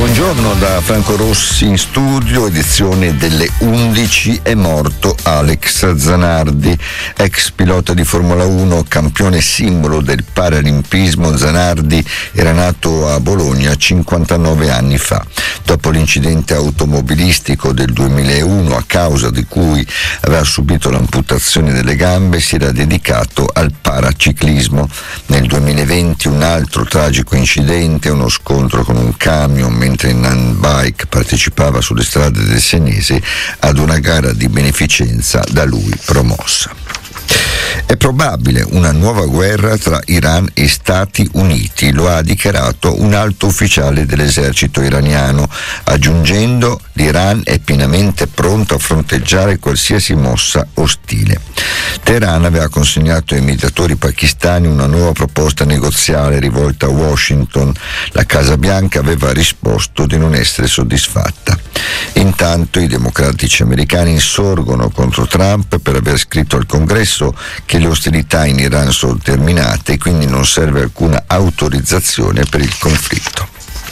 Buongiorno da Franco Rossi in studio, edizione delle 11. È morto Alex Zanardi, ex pilota di Formula 1, campione simbolo del paralimpismo. Zanardi era nato a Bologna 59 anni fa. Dopo l'incidente automobilistico del 2001, a causa di cui aveva subito l'amputazione delle gambe, si era dedicato al paraciclismo. Nel 2020 un altro tragico incidente, uno scontro con un camion mentre in handbike partecipava sulle strade del Senese ad una gara di beneficenza da lui promossa. È probabile una nuova guerra tra Iran e Stati Uniti, lo ha dichiarato un alto ufficiale dell'esercito iraniano, aggiungendo: l'Iran è pienamente pronto a fronteggiare qualsiasi mossa ostile. Teheran aveva consegnato ai mediatori pakistani una nuova proposta negoziale rivolta a Washington. La Casa Bianca aveva risposto di non essere soddisfatta. Intanto i democratici americani insorgono contro Trump per aver scritto al Congresso che le ostilità in Iran sono terminate e quindi non serve alcuna autorizzazione per il conflitto.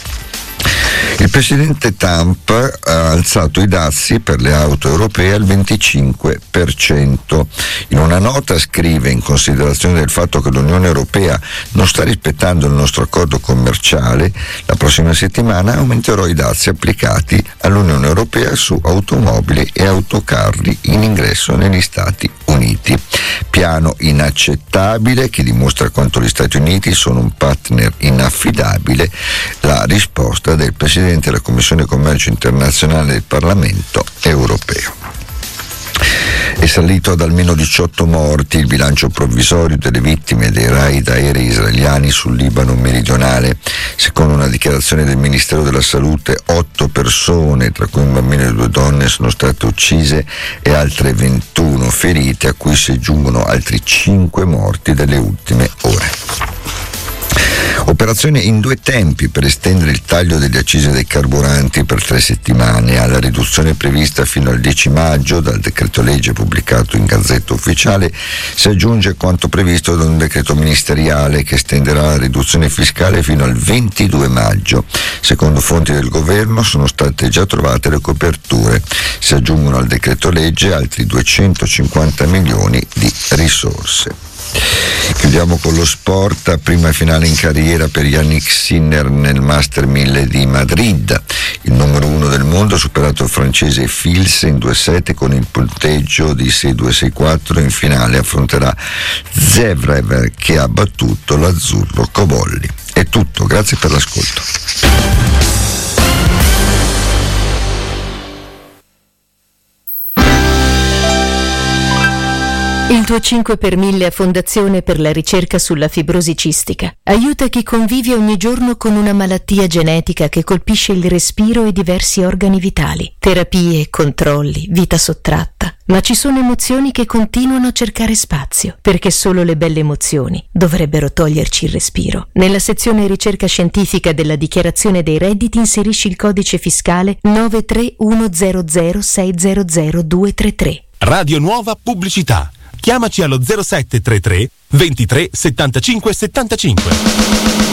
Il presidente Trump ha alzato i dazi per le auto europee al 25%. In una nota scrive: in considerazione del fatto che l'Unione Europea non sta rispettando il nostro accordo commerciale, la prossima settimana aumenterò i dazi applicati all'Unione Europea su automobili e autocarri in ingresso negli Stati Uniti. Piano inaccettabile che dimostra quanto gli Stati Uniti sono un partner inaffidabile, la risposta del Presidente della Commissione Commercio Internazionale del Parlamento Europeo. È salito ad almeno 18 morti il bilancio provvisorio delle vittime dei raid aerei israeliani sul Libano meridionale. Secondo una dichiarazione del Ministero della Salute, 8 persone, tra cui un bambino e 2 donne, sono state uccise e altre 21 ferite, a cui si aggiungono altri 5 morti delle ultime ore. Operazione in 2 tempi per estendere il taglio delle accise dei carburanti per 3 settimane alla riduzione prevista fino al 10 maggio dal decreto legge pubblicato in Gazzetta Ufficiale. Si aggiunge quanto previsto da un decreto ministeriale che estenderà la riduzione fiscale fino al 22 maggio. Secondo fonti del governo sono state già trovate le coperture. Si aggiungono al decreto legge altri 250 milioni di risorse. Chiudiamo con lo sport. Prima finale in carriera per Yannick Sinner nel Master 1000 di Madrid. Il numero 1 del mondo ha superato il francese Fils in 2 set con il punteggio di 6-2-6-4. In finale affronterà Zverev, che ha battuto l'azzurro Cobolli. È tutto, grazie per l'ascolto. Il tuo 5 per 1000 a Fondazione per la ricerca sulla fibrosi cistica aiuta chi convive ogni giorno con una malattia genetica che colpisce il respiro e diversi organi vitali. Terapie, controlli, vita sottratta. Ma ci sono emozioni che continuano a cercare spazio, perché solo le belle emozioni dovrebbero toglierci il respiro. Nella sezione ricerca scientifica della dichiarazione dei redditi inserisci il codice fiscale 93100600233. Radio Nuova Pubblicità. Chiamaci allo 0733 23 75 75.